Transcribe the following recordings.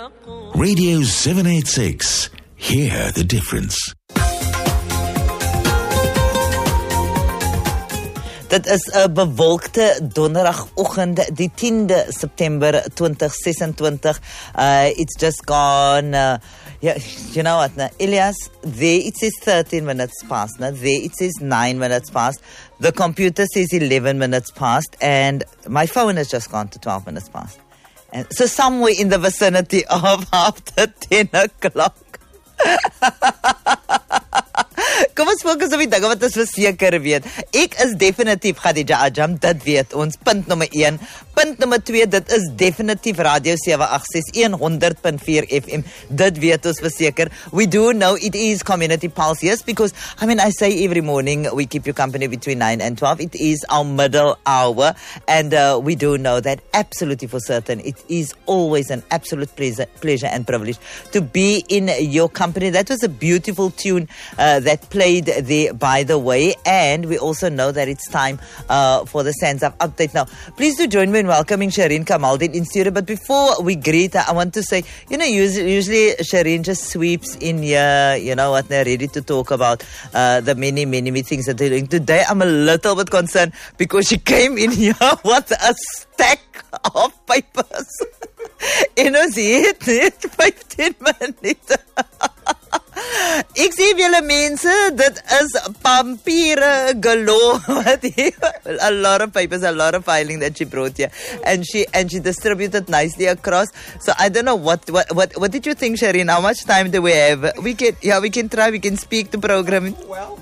Radio 786. Hear the difference. Dit is 'n bewolkte donderdagoggend, die 10de September 2026. It's just gone. You know what, Elias? There it says 13 minutes past. There it says 9 minutes past. The computer says 11 minutes past, and my phone has just gone to 12 minutes past. And so somewhere in the vicinity of after 10 o'clock. Kom ons fokus op die dinge wat ons verseker weet. Ek is definitief Khadija Ajam, dit weet ons. Punt nommer 1. Punt nommer 2, dit is definitief Radio 786 100.4 FM. Dit weet ons verseker. We do know it is Community Pulse, yes, because, I mean, I say every morning we keep you company between 9 and 12. It is our middle hour, and we do know that absolutely for certain. It is always an absolute pleasure and privilege to be in your company. That was a beautiful tune that played there, by the way, and we also know that it's time for the Sands Up update now. Please do join me in welcoming Shireen Kamaldeen in studio, but before we greet her, I want to say, you know, usually Shireen just sweeps in here, you know what, they're ready to talk about the many things that they're doing. Today I'm a little bit concerned because she came in here with a stack of papers. En ons het net 15 minute. Ek sê julle mense, dit is papiere galore. A lot of papers, a lot of filing that she brought here, and she distributed nicely across. So I don't know what did you think, Shireen? How much time do we have? We can try. We can speak the program. Well.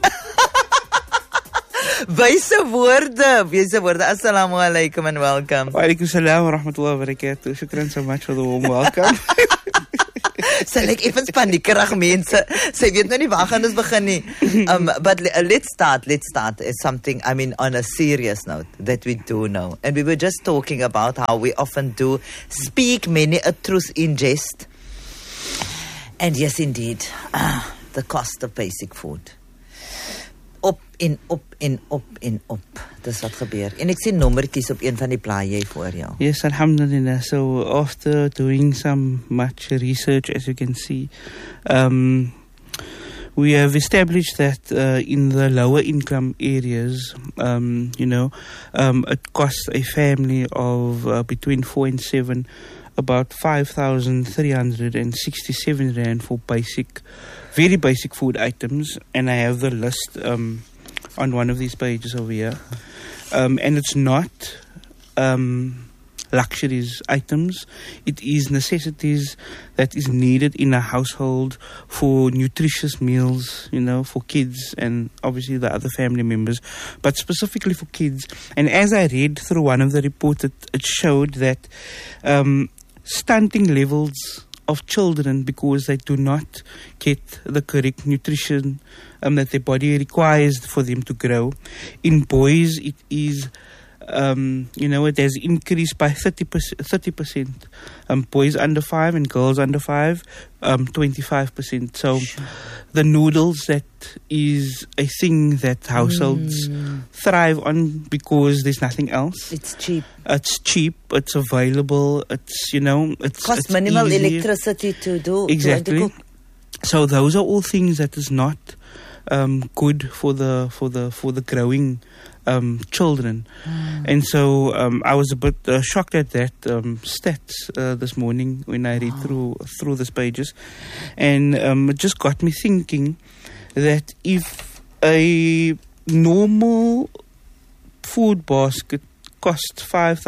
Wyse woorde. Assalamu alaikum and welcome. Wa alaikum salam wa rahmatullahi wa barakatuh. Shukran so much for the warm welcome. Sal ek effens paniekerig mense. Sy weet nou nie waar gaan ons begin nie. But let's start something, I mean, on a serious note that we do know. And we were just talking about how we often do speak many a truth in jest. And yes, indeed, the cost of basic food. Op en op. Dis wat gebeur. En ek sien nommertjies op een van die blaaie voor jou. Yes, alhamdulillah. So after doing some much research, as you can see, we have established that in the lower income areas, it costs a family of between 4 and 7 about 5,367 rand for very basic food items, and I have the list on one of these pages over here. And it's not luxuries items. It is necessities that is needed in a household for nutritious meals, for kids and obviously the other family members, but specifically for kids. And as I read through one of the reports, it showed that stunting levels of children, because they do not get the correct nutrition that their body requires for them to grow. In boys, it is, it has increased by 30%. Boys under 5 and girls under 5, 25%. So the noodles, that is a thing that households thrive on because there's nothing else. It's cheap. It's available, it's costs minimal easy. Electricity to do. Exactly. To cook. So those are all things that is not good for the growing children. And so I was a bit shocked at that stats this morning when I read through these pages, and it just got me thinking that if a normal food basket costs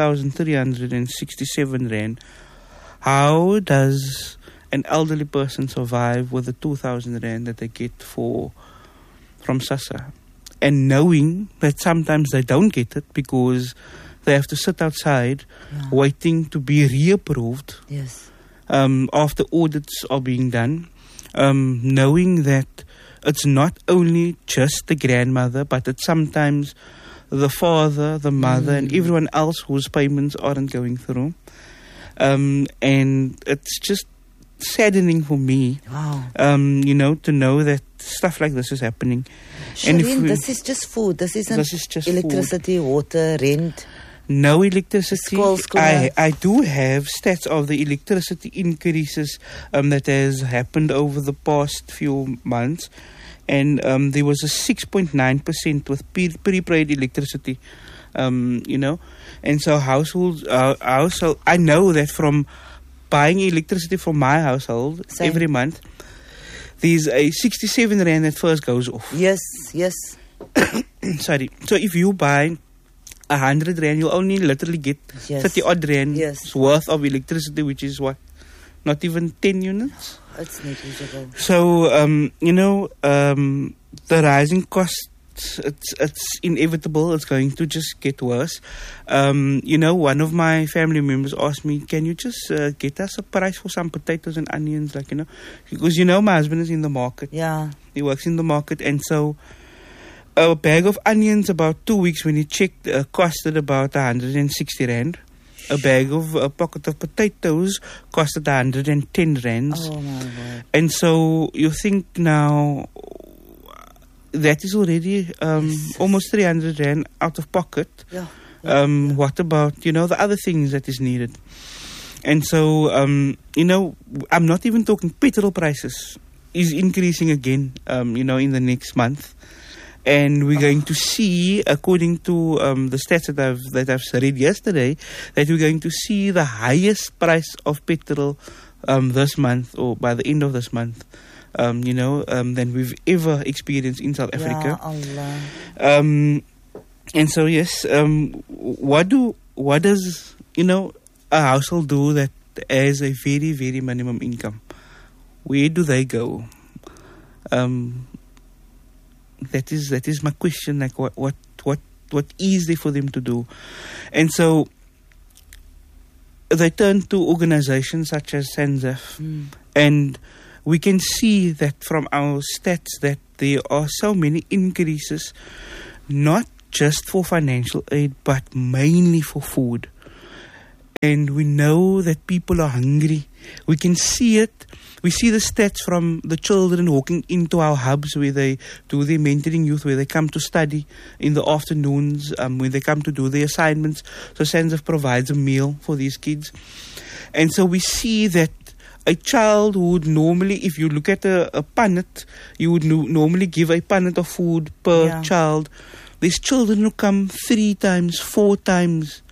5,367 rand, how does an elderly person survive with the 2,000 rand that they get from SASSA? And knowing that sometimes they don't get it because they have to sit outside waiting to be reapproved. Yes. After audits are being done, knowing that it's not only just the grandmother, but it's sometimes the father, the mother, and everyone else whose payments aren't going through. And it's just saddening for me, to know that stuff like this is happening. Shireen, this is just food. This isn't just electricity, water, rent. No electricity. Skool. I do have stats of the electricity increases that has happened over the past few months. And there was a 6.9% with prepaid electricity, And so households, I know that from buying electricity from my household every month, there's a 67 rand that first goes off. Yes. Sorry. So if you buy 100 rand, you only literally get 30 odd rand worth of electricity, which is what? Not even 10 units? It's negligible. So, the rising costs, it's inevitable. It's going to just get worse. One of my family members asked me, can you just get us a price for some potatoes and onions? Because, my husband is in the market. Yeah. He works in the market. And so a bag of onions about 2 weeks when he checked costed about 160 rand. A pocket of potatoes costed 110 rands. Oh my word. And so you think now that is already almost 300 rand out of pocket. Yeah. What about, the other things that is needed? And so, I'm not even talking petrol prices is increasing again, in the next month. And we're going to see, according to the stats that I've read yesterday, that we're going to see the highest price of petrol this month, or by the end of this month, than we've ever experienced in South Africa. Ya Allah. And so yes, what does a household do that has a very, very minimum income? Where do they go? That is my question. Like what is there for them to do? And so they turn to organizations such as SANZAF, and we can see that from our stats that there are so many increases, not just for financial aid, but mainly for food. And we know that people are hungry. We can see it. We see the stats from the children walking into our hubs where they do their mentoring youth, where they come to study in the afternoons, when they come to do their assignments. So SANZAF provides a meal for these kids. And so we see that a child who would normally, if you look at a punnet, you would normally give a punnet of food per child. There's children who come 3 times, 4 times